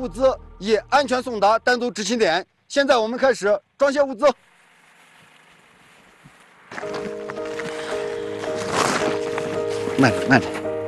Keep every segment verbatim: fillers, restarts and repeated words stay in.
物资已安全送达丹东执勤点。现在我们开始装卸物资。慢点，慢点。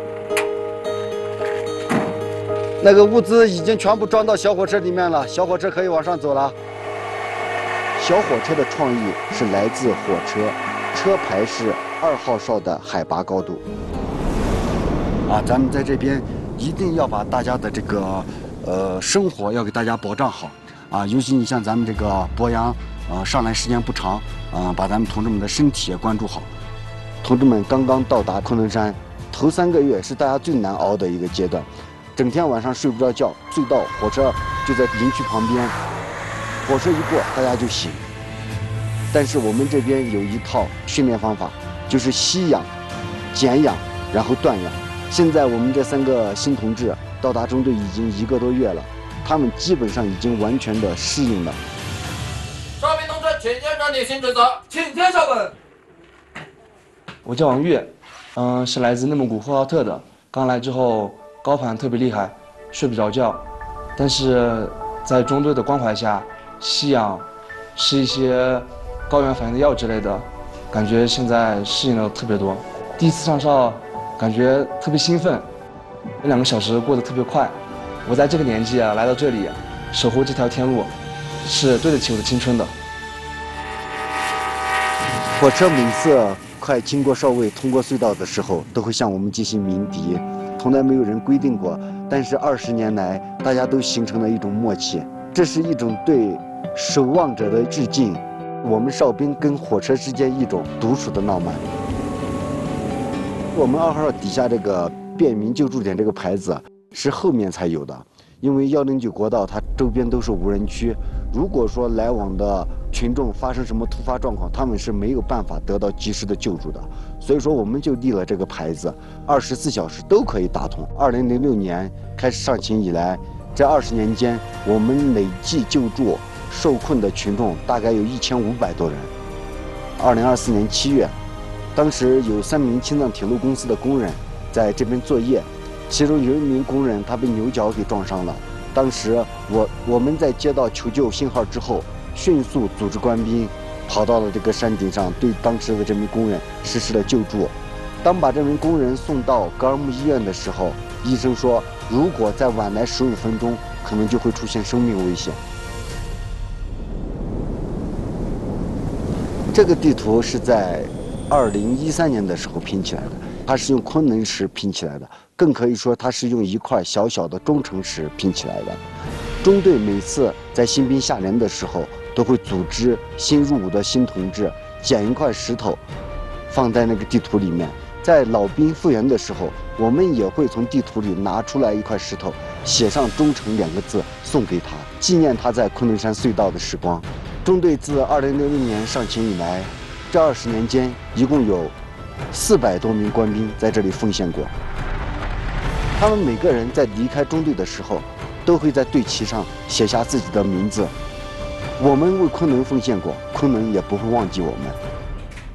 那个物资已经全部装到小火车里面了，小火车可以往上走了。小火车的创意是来自火车，车牌是二号哨的海拔高度。啊，咱们在这边一定要把大家的这个呃生活要给大家保障好啊，尤其你像咱们这个博洋，呃上来时间不长，啊、呃，把咱们同志们的身体也关注好。同志们刚刚到达昆仑山，头三个月是大家最难熬的一个阶段，整天晚上睡不着觉，隧道火车就在营区旁边，火车一过大家就醒。但是我们这边有一套训练方法，就是吸氧、减氧，然后断氧。现在我们这三个新同志到达中队已经一个多月了，他们基本上已经完全的适应了。 哨兵同志，请验证你新职责，请听校本。 我叫王月，嗯、呃，是来自内蒙古呼和浩特的。刚来之后高反特别厉害，睡不着觉，但是在中队的关怀下，吸氧，吃一些高原反应的药之类的，感觉现在适应了特别多。第一次上哨，感觉特别兴奋，那两个小时过得特别快。我在这个年纪啊，来到这里，守护这条天路，是对得起我的青春的。 火车每次快经过哨位、通过隧道的时候，都会向我们进行鸣笛，从来没有人规定过，但是二十年来，大家都形成了一种默契，这是一种对守望者的致敬，我们哨兵跟火车之间一种独属的浪漫。我们二号底下这个便民救助点这个牌子是后面才有的，因为幺零九国道它周边都是无人区，如果说来往的群众发生什么突发状况，他们是没有办法得到及时的救助的，所以说我们就立了这个牌子，二十四小时都可以打通。二零零六年开始上勤以来，这二十年间，我们累计救助受困的群众大概有一千五百多人。二零二四年七月。当时有三名青藏铁路公司的工人在这边作业，其中有一名工人他被牛角给撞伤了。当时我我们在接到求救信号之后，迅速组织官兵跑到了这个山顶上，对当时的这名工人实施了救助。当把这名工人送到格尔木医院的时候，医生说，如果再晚来十五分钟，可能就会出现生命危险。这个地图是在二零一三年的时候拼起来的，它是用昆仑石拼起来的，更可以说它是用一块小小的中程石拼起来的。中队每次在新兵下连的时候，都会组织新入伍的新同志捡一块石头，放在那个地图里面。在老兵复员的时候，我们也会从地图里拿出来一块石头，写上“忠诚”两个字送给他，纪念他在昆仑山隧道的时光。中队自二零零零年上勤以来，这二十年间，一共有四百多名官兵在这里奉献过。他们每个人在离开中队的时候，都会在队旗上写下自己的名字。我们为昆仑奉献过，昆仑也不会忘记我们。